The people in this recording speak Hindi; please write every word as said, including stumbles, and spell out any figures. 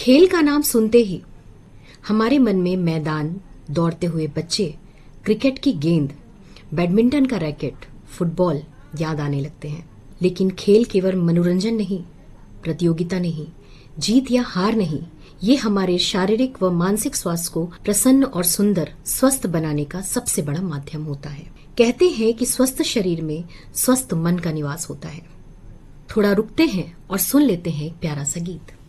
खेल का नाम सुनते ही हमारे मन में मैदान, दौड़ते हुए बच्चे, क्रिकेट की गेंद, बैडमिंटन का रैकेट, फुटबॉल याद आने लगते हैं। लेकिन खेल केवल मनोरंजन नहीं, प्रतियोगिता नहीं, जीत या हार नहीं, ये हमारे शारीरिक व मानसिक स्वास्थ्य को प्रसन्न और सुंदर, स्वस्थ बनाने का सबसे बड़ा माध्यम होता है। कहते हैं कि स्वस्थ शरीर में स्वस्थ मन का निवास होता है। थोड़ा रुकते हैं और सुन लेते हैं एक प्यारा सा गीत।